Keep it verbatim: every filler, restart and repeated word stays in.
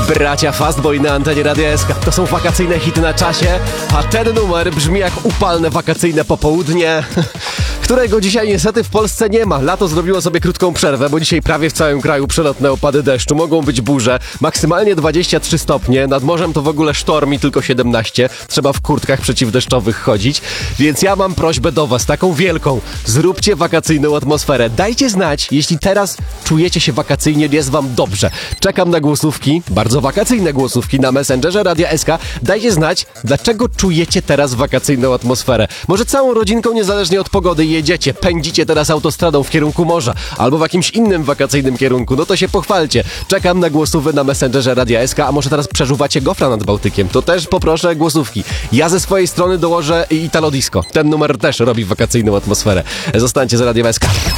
Bracia Fastboy na antenie Radia S K. To są wakacyjne hity na czasie, a ten numer brzmi jak upalne wakacyjne popołudnie, którego dzisiaj niestety w Polsce nie ma. Lato zrobiło sobie krótką przerwę, bo dzisiaj prawie w całym kraju przelotne opady deszczu, mogą być burze, maksymalnie dwadzieścia trzy stopnie, nad morzem to w ogóle sztorm i tylko siedemnaście, trzeba w kurtkach przeciwdeszczowych chodzić, więc ja mam prośbę do was, taką wielką, zróbcie wakacyjną atmosferę, dajcie znać, jeśli teraz czujecie się wakacyjnie, jest wam dobrze. Czekam na głosówki, bardzo wakacyjne głosówki na Messengerze Radia S K, dajcie znać, dlaczego czujecie teraz wakacyjną atmosferę. Może całą rodzinką, niezależnie od pogody, jedziecie, pędzicie teraz autostradą w kierunku morza, albo w jakimś innym wakacyjnym kierunku, no to się pochwalcie. Czekam na głosówy na Messengerze Radia S K, a może teraz przeżuwacie gofra nad Bałtykiem, to też poproszę głosówki. Ja ze swojej strony dołożę Italo Disco. Ten numer też robi wakacyjną atmosferę. Zostańcie z Radiem S K.